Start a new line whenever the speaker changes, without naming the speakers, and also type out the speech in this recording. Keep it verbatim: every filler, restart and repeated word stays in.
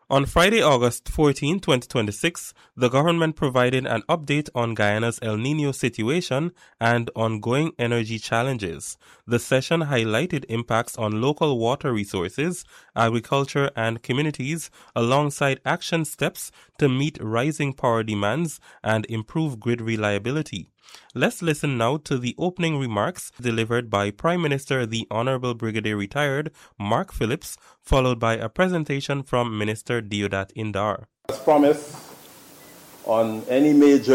On Friday, August fourteenth, twenty twenty-six, the government provided an update on Guyana's El Niño situation and ongoing energy challenges. The session highlighted impacts on local water resources, agriculture, and communities, alongside action steps to meet rising power demands and improve grid reliability. Let's listen now to the opening remarks delivered by Prime Minister the Honorable Brigadier Retired Mark Phillips, followed by a presentation from Minister Deodat Indar.
As promised, on any major